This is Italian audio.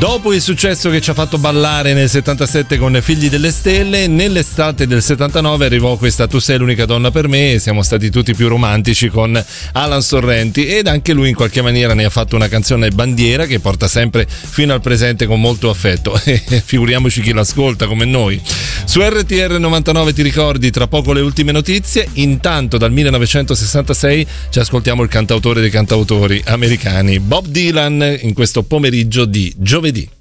Dopo il successo che ci ha fatto ballare nel 77 con Figli delle Stelle, nell'estate del 79 arrivò questa Tu sei l'unica donna per me e siamo stati tutti più romantici con Alan Sorrenti, ed anche lui in qualche maniera ne ha fatto una canzone bandiera che porta sempre fino al presente con molto affetto, e figuriamoci chi l'ascolta come noi. Su RTR 99 ti ricordi, tra poco le ultime notizie. Intanto dal 1966 ci ascoltiamo il cantautore dei cantautori americani, Bob Dylan, in questo pomeriggio di giovedì.